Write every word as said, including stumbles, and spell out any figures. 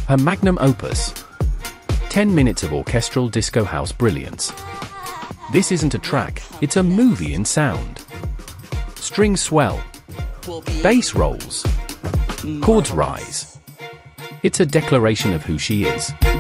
Her magnum opus. ten minutes of orchestral disco house brilliance. This isn't a track, it's a movie in sound. Strings swell. Bass rolls. Chords rise. It's a declaration of who she is.